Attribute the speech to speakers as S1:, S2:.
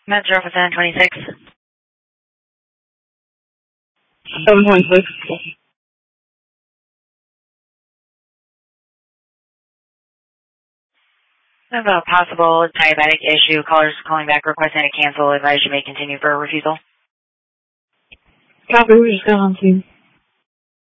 S1: Metro for 726.
S2: 726.
S1: I have a possible diabetic issue. Callers calling back requesting to cancel. Advise you may continue for a refusal.
S2: Copy, we just got on to.